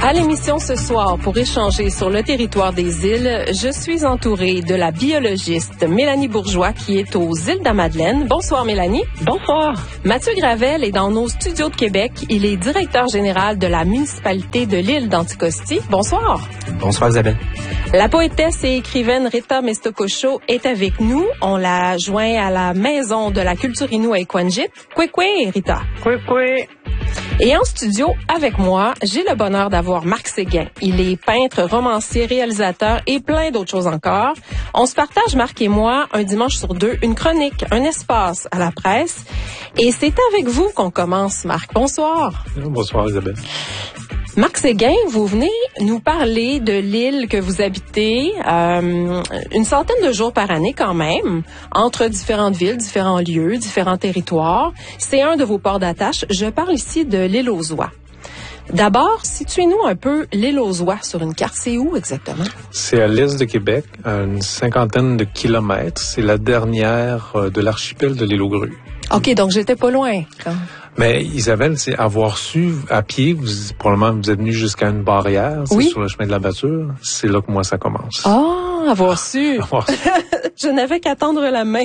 À l'émission ce soir, pour échanger sur le territoire des îles, je suis entourée de la biologiste Mélanie Bourgeois qui est aux îles de la Madeleine. Bonsoir Mélanie. Bonsoir. Mathieu Gravel est dans nos studios de Québec. Il est directeur général de la municipalité de l'île d'Anticosti. Bonsoir. Bonsoir Isabelle. La poétesse et écrivaine Rita Mestocosho est avec nous. On l'a joint à la maison de la culture Innu à Equanjit. Kwekwe, Rita. Kwekwe. Et en studio, avec moi, j'ai le bonheur d'avoir Marc Séguin. Il est peintre, romancier, réalisateur et plein d'autres choses encore. On se partage, Marc et moi, un dimanche sur deux, une chronique, un espace à la presse. Et c'est avec vous qu'on commence, Marc. Bonsoir. Bonsoir Isabelle. Marc Séguin, vous venez nous parler de l'île que vous habitez, une centaine de jours par année quand même, entre différentes villes, différents lieux, différents territoires. C'est un de vos ports d'attache. Je parle ici de l'île aux Oies. D'abord, situez-nous un peu l'île aux Oies sur une carte. C'est où exactement? C'est à l'est de Québec, à une cinquantaine de kilomètres. C'est la dernière de l'archipel de l'île aux Grues. OK, donc j'étais pas loin. Mais Isabelle, c'est avoir su à pied, probablement vous êtes venu jusqu'à une barrière, oui, sur le chemin de la Batture. C'est là que moi ça commence. Avoir su. Je n'avais qu'à tendre la main.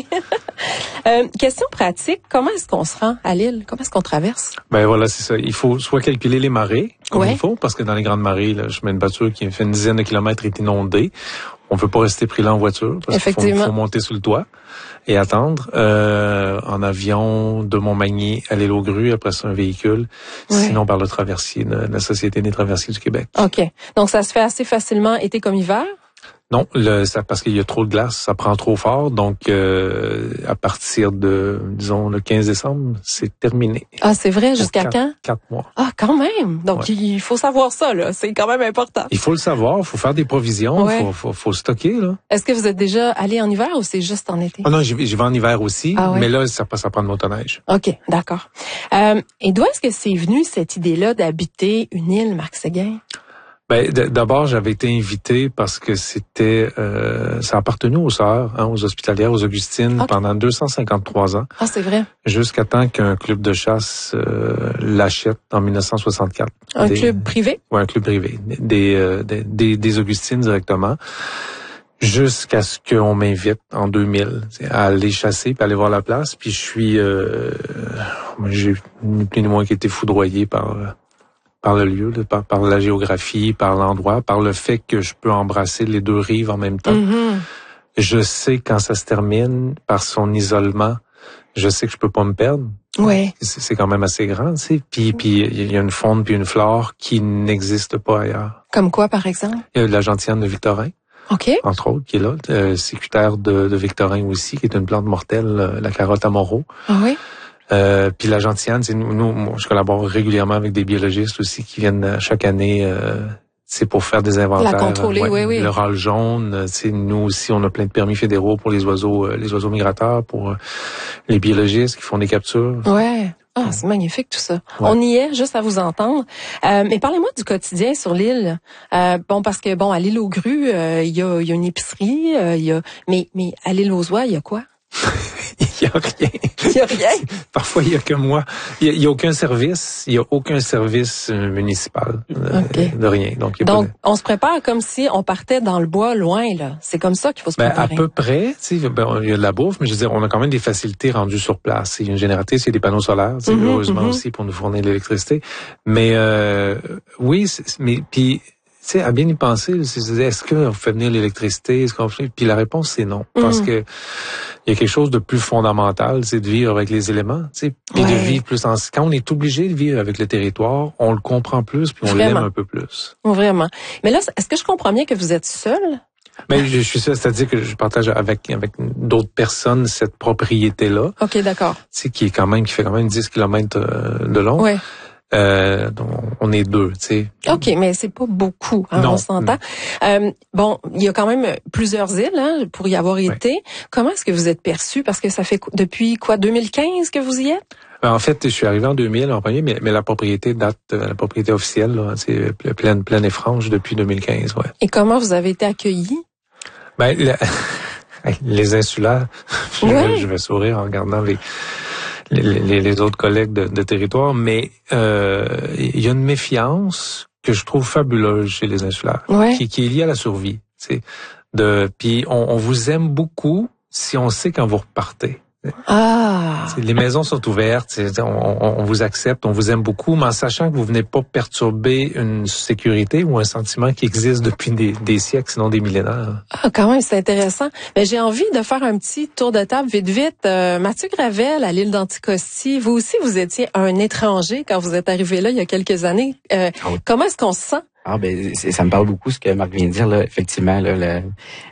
Question pratique, comment est-ce qu'on se rend à l'île? Comment est-ce qu'on traverse? Ben voilà, c'est ça. Il faut soit calculer les marées, comme il faut, parce que dans les grandes marées, le chemin de Batture qui fait une dizaine de kilomètres est inondé. On peut pas rester pris là en voiture, parce qu'il faut monter sur le toit et attendre. En avion, de Montmagny à l'île aux Grues, après ça un véhicule. Sinon par le traversier de la Société des traversiers du Québec. OK. Donc ça se fait assez facilement été comme hiver? Non, parce qu'il y a trop de glace, ça prend trop fort. Donc, à partir de, disons, le 15 décembre, c'est terminé. Ah, c'est vrai? Jusqu'à quand? 4 mois. Ah, quand même! Donc, il faut savoir ça, là. C'est quand même important. Il faut le savoir, il faut faire des provisions, faut stocker, là. Est-ce que vous êtes déjà allé en hiver ou c'est juste en été? Ah non, j'y vais en hiver aussi, mais là, ça prend de motoneige. OK, d'accord. Et d'où est-ce que c'est venu cette idée-là d'habiter une île, Marc Séguin? Ben, d'abord, j'avais été invité parce que c'était, ça appartenait aux sœurs, aux hospitalières, aux Augustines, pendant 253 ans. Ah, c'est vrai. Jusqu'à temps qu'un club de chasse l'achète en 1964. Un club privé? Oui, un club privé. Des Augustines directement. Jusqu'à ce qu'on m'invite en 2000 à aller chasser puis aller voir la place. Puis je suis, j'ai ni plus ni moins qu'été foudroyé par le lieu, par la géographie, par l'endroit, par le fait que je peux embrasser les deux rives en même temps. Mm-hmm. Je sais quand ça se termine, par son isolement, je sais que je peux pas me perdre. Oui. C'est quand même assez grand, tu sais. Puis il y a une faune puis une flore qui n'existe pas ailleurs. Comme quoi, par exemple? Il y a la gentiane de Victorin. OK. Entre autres, qui est là. Sécutaire de Victorin aussi, qui est une plante mortelle, la carotte à Moreau. Ah oui? Puis la gentiane, moi, je collabore régulièrement avec des biologistes aussi qui viennent chaque année, c'est pour faire des inventaires. La contrôler, oui. Le râle jaune, nous aussi, on a plein de permis fédéraux pour les oiseaux migrateurs, pour les biologistes qui font des captures. Ouais. Ah, c'est magnifique tout ça. Ouais. On y est, juste à vous entendre. Mais parlez-moi du quotidien sur l'île. Parce que à l'île aux Grues, il y a une épicerie, mais à l'île aux Oies, il y a quoi? Il y a rien. Il y a rien. Parfois, il y a que moi. Il y a aucun service. Il y a aucun service municipal. De rien. Donc, on se prépare comme si on partait dans le bois loin, là. C'est comme ça qu'il faut se préparer. À peu près. Il y a de la bouffe, mais je veux dire, on a quand même des facilités rendues sur place. Il y a une génératrice, il y a des panneaux solaires, heureusement aussi pour nous fournir l'électricité. Mais oui, mais puis. Tu sais, à bien y penser, est-ce qu'on fait venir l'électricité? Puis la réponse, c'est non. Parce que il y a quelque chose de plus fondamental, c'est de vivre avec les éléments, tu sais, puis de vivre plus quand on est obligé de vivre avec le territoire, on le comprend plus, puis on l'aime un peu plus. Vraiment. Mais là, est-ce que je comprends bien que vous êtes seul? Mais je suis seul, c'est-à-dire que je partage avec d'autres personnes cette propriété-là. OK, d'accord. Tu sais, qui fait quand même 10 kilomètres de long. Oui. Donc on est deux, tu sais. OK, mais c'est pas beaucoup, non, on s'entend. Il y a quand même plusieurs îles pour y avoir été. Comment est-ce que vous êtes perçu? Parce que ça fait depuis 2015 que vous y êtes? En fait, je suis arrivé en 2000 en premier, mais la propriété la propriété officielle, là, c'est pleine et franche depuis 2015, ouais. Et comment vous avez été accueillis? Les insulaires, je vais sourire en regardant les autres collègues de territoire, mais il y a une méfiance que je trouve fabuleuse chez les insulaires, qui est liée à la survie. Puis on vous aime beaucoup si on sait quand vous repartez. Les maisons sont ouvertes, on vous accepte, on vous aime beaucoup, mais en sachant que vous venez pas perturber une sécurité ou un sentiment qui existe depuis des siècles, sinon des millénaires. Quand même, c'est intéressant. Mais j'ai envie de faire un petit tour de table vite. Mathieu Gravel, à l'île d'Anticosti, vous aussi, vous étiez un étranger quand vous êtes arrivé là il y a quelques années. Comment est-ce qu'on se sent? Ça me parle beaucoup ce que Marc vient de dire là. Effectivement, là,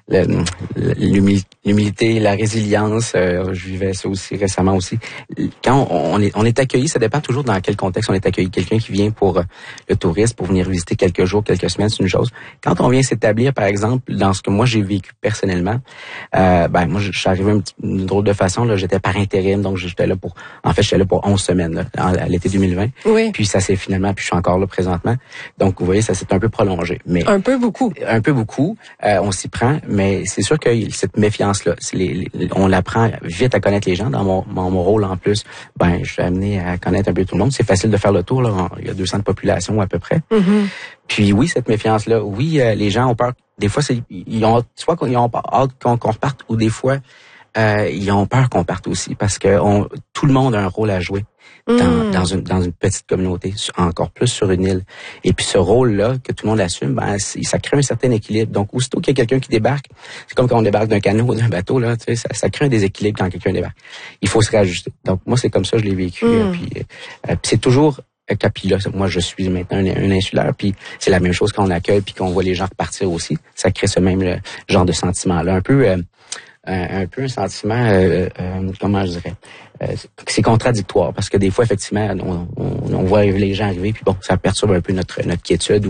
l'humilité, la résilience. Je vivais ça aussi récemment aussi. Quand on est accueilli, ça dépend toujours dans quel contexte on est accueilli. Quelqu'un qui vient pour le tourisme, pour venir visiter quelques jours, quelques semaines, c'est une chose. Quand on vient s'établir, par exemple, dans ce que moi j'ai vécu personnellement, moi je suis arrivé d'une drôle de façon. Là, j'étais par intérim, donc j'étais là pour 11 semaines là, à l'été 2020. Oui. Puis ça s'est finalement, puis je suis encore là présentement. Donc vous voyez, ça s'est un peu prolongé. Mais un peu beaucoup. On s'y prend, mais c'est sûr que cette méfiance-là, on l'apprend vite à connaître les gens. Dans mon rôle en plus, je suis amené à connaître un peu tout le monde. C'est facile de faire le tour, là. Il y a 200 de population à peu près. Mm-hmm. Puis oui, cette méfiance-là, les gens ont peur. Des fois, ils ont hâte qu'on reparte, ou des fois, ils ont peur qu'on parte aussi, parce que tout le monde a un rôle à jouer. Dans une petite communauté, encore plus sur une île. Et puis ce rôle-là, que tout le monde assume, ça crée un certain équilibre. Donc, aussitôt qu'il y a quelqu'un qui débarque, c'est comme quand on débarque d'un canot ou d'un bateau, là, tu sais, ça crée un déséquilibre quand quelqu'un débarque. Il faut se réajuster. Donc, moi, c'est comme ça que je l'ai vécu. Puis c'est toujours... Puis là, moi, je suis maintenant un insulaire, puis c'est la même chose quand on accueille, puis qu'on voit les gens repartir aussi. Ça crée ce même genre de sentiment-là. Un peu un sentiment, comment je dirais, c'est contradictoire, parce que des fois, effectivement, on voit les gens arriver, puis bon, ça perturbe un peu notre quiétude.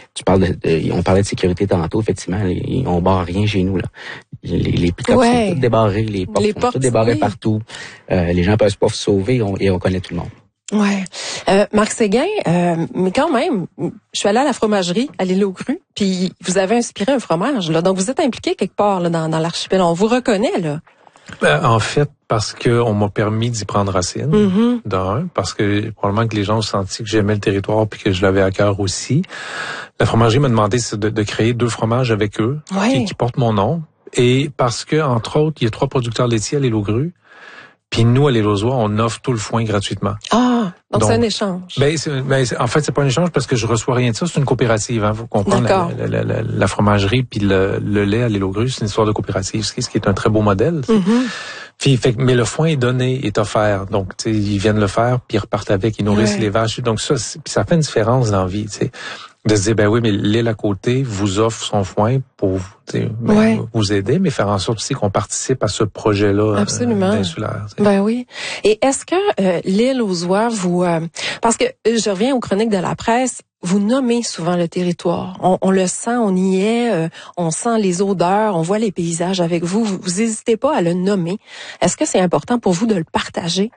On parlait de sécurité tantôt, effectivement, on barre rien chez nous, là. Les pick-up sont tous débarrés, les portes sont toutes débarrées partout. Les gens peuvent pas se sauver, et on connaît tout le monde. Ouais. Marc Séguin, mais quand même, je suis allée à la fromagerie à l'île aux Grues, puis vous avez inspiré un fromage, là. Donc vous êtes impliqué quelque part là, dans l'archipel. On vous reconnaît, là. En fait, parce que on m'a permis d'y prendre racine, d'un, parce que probablement que les gens ont senti que j'aimais le territoire puis que je l'avais à cœur aussi. La fromagerie m'a demandé de créer 2 fromages avec eux qui portent mon nom, et parce que, entre autres, il y a 3 producteurs laitiers à l'île aux Grues. Puis nous, à l'île aux Oies, on offre tout le foin gratuitement. Donc c'est un échange. En fait, c'est pas un échange parce que je reçois rien de ça. C'est une coopérative. Vous comprenez, la fromagerie puis le lait à l'île aux Grues, c'est une histoire de coopérative, ce qui est un très beau modèle. Puis, mais le foin est donné, est offert. Donc, tu sais, ils viennent le faire, puis ils repartent avec, ils nourrissent les vaches. Donc ça, ça fait une différence dans la vie, tu sais. De se dire, oui, mais l'île à côté vous offre son foin pour vous aider, mais faire en sorte aussi qu'on participe à ce projet-là insulaire. Oui. Et est-ce que l'île aux Oies, parce que je reviens aux chroniques de la presse, vous nommez souvent le territoire. On le sent, on y est, on sent les odeurs, on voit les paysages avec vous. Vous n'hésitez pas à le nommer. Est-ce que c'est important pour vous de le partager?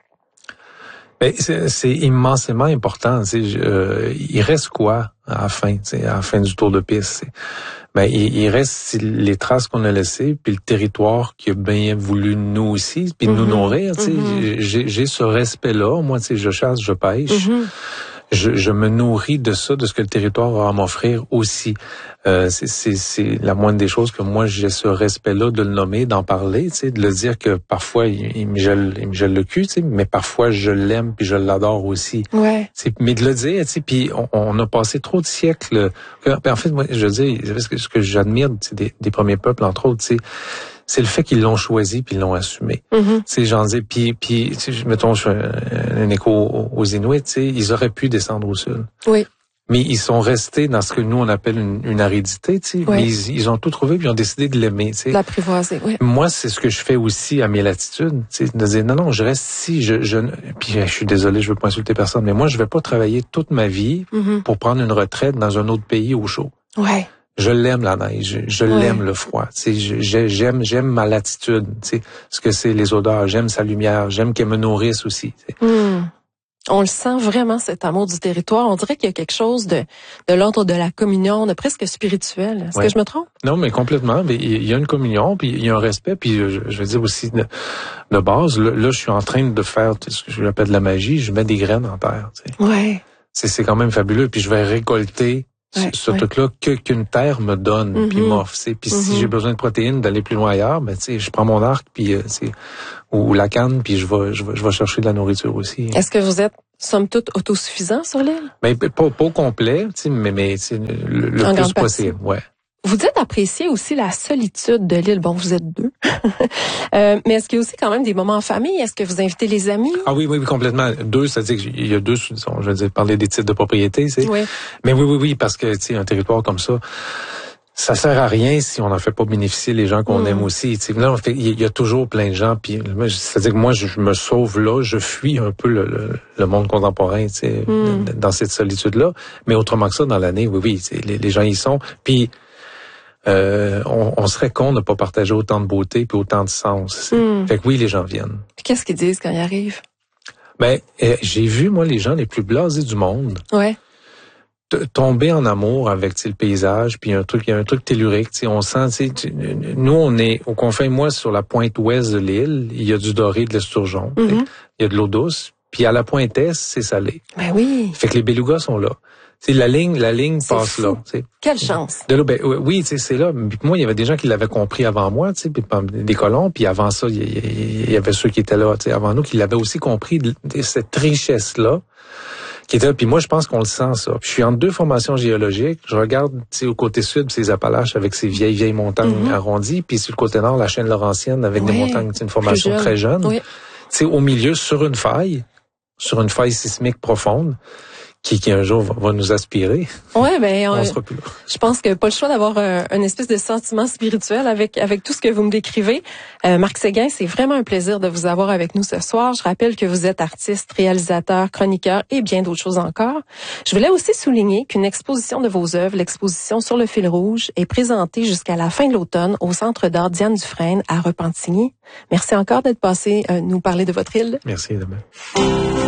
C'est immensément important. Il reste quoi à la fin du tour de piste? Il reste les traces qu'on a laissées, puis le territoire qui a bien voulu nous aussi, puis nous nourrir. J'ai ce respect-là. Moi, je chasse, je pêche. Je me nourris de ça, de ce que le territoire a à m'offrir aussi. C'est la moindre des choses que moi j'ai ce respect-là de le nommer, d'en parler, de le dire que parfois il me gèle le cul, mais parfois je l'aime puis je l'adore aussi. Mais de le dire, puis on a passé trop de siècles. En fait, moi, je veux dire, ce que j'admire des premiers peuples, entre autres, c'est le fait qu'ils l'ont choisi puis ils l'ont assumé. J'en dis, puis mettons, je fais un écho aux Inuits, ils auraient pu descendre au sud. Mais ils sont restés dans ce que nous on appelle une aridité, mais ils ont tout trouvé puis ils ont décidé de l'aimer, l'apprivoiser. Moi, c'est ce que je fais aussi à mes latitudes, de dire non, je reste ici, puis je suis désolé, je veux pas insulter personne, mais moi je vais pas travailler toute ma vie pour prendre une retraite dans un autre pays au chaud. Je l'aime la neige, je l'aime le froid. J'aime ma latitude, ce que c'est les odeurs, j'aime sa lumière, j'aime qu'elle me nourrisse aussi. On le sent vraiment, cet amour du territoire. On dirait qu'il y a quelque chose de l'ordre de la communion, de presque spirituel. Est-ce que je me trompe? Non, mais complètement. Mais il y a une communion, puis il y a un respect, puis je veux dire aussi de base. Là, je suis en train de faire ce que je appelle de la magie. Je mets des graines en terre. C'est quand même fabuleux. Puis je vais récolter ce truc-là qu'une terre me donne puis m'offre. Puis si j'ai besoin de protéines, d'aller plus loin ailleurs, ben je prends mon arc puis ou la canne puis je vais chercher de la nourriture aussi. Est-ce que vous êtes somme toute autosuffisant sur l'île? Ben pas au complet, mais le plus possible, ouais. Vous dites apprécier aussi la solitude de l'île. Bon, vous êtes 2. Mais est-ce qu'il y a aussi quand même des moments en famille? Est-ce que vous invitez les amis? Ah oui, complètement. 2, c'est-à-dire qu'il y a 2, je veux dire, parler des titres de propriété, c'est. Oui. Mais oui, parce que, un territoire comme ça, ça sert à rien si on n'en fait pas bénéficier les gens qu'on aime aussi. Là, il y a toujours plein de gens, puis c'est-à-dire que moi, je me sauve là, je fuis un peu le monde contemporain, dans cette solitude-là. Mais autrement que ça, dans l'année, oui, les gens y sont. Puis on serait con de ne pas partager autant de beauté puis autant de sens. Fait que oui, les gens viennent. Puis qu'est-ce qu'ils disent quand ils arrivent? Ben, j'ai vu, moi, les gens les plus blasés du monde tomber en amour avec le paysage, puis il y a un truc tellurique. On sent, nous, on est au confin, moi, sur la pointe ouest de l'île, il y a du doré, de l'esturgeon. Il y a de l'eau douce. Puis à la pointe est, c'est salé. Ben oui. Fait que les belugas sont là. La ligne passe fou. là. Quelle chance. De là, oui, c'est là. Puis moi, il y avait des gens qui l'avaient compris avant moi, puis des colons. Puis avant ça, il y avait ceux qui étaient là, avant nous, qui l'avaient aussi compris cette richesse-là, qui était là. Puis moi, je pense qu'on le sent ça. Puis je suis entre 2 formations géologiques. Je regarde, au côté sud, ces Appalaches avec ces vieilles montagnes arrondies. Puis sur le côté nord, la chaîne laurentienne avec des montagnes, une formation très jeune. Oui. Au milieu, sur une faille sismique profonde. Qui un jour va nous aspirer. Ouais, ben on sera plus là. Je pense que pas le choix d'avoir un espèce de sentiment spirituel avec tout ce que vous me décrivez. Marc Séguin, c'est vraiment un plaisir de vous avoir avec nous ce soir. Je rappelle que vous êtes artiste, réalisateur, chroniqueur et bien d'autres choses encore. Je voulais aussi souligner qu'une exposition de vos œuvres, l'exposition Sur le fil rouge, est présentée jusqu'à la fin de l'automne au Centre d'art Diane Dufresne à Repentigny. Merci encore d'être passé nous parler de votre île. Merci, demain.